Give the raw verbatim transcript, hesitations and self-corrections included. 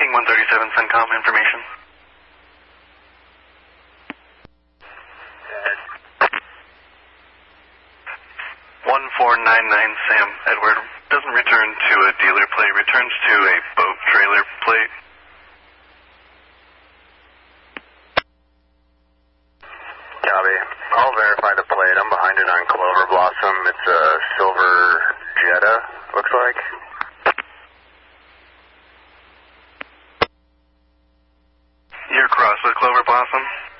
King one thirty-seven, CENTCOM information. one four nine nine Sam Edward doesn't return to a dealer plate, returns to a boat trailer plate. Copy. I'll verify the plate. I'm behind it on Clover Blossom. It's a silver Jetta, looks like. You're across with Clover Blossom?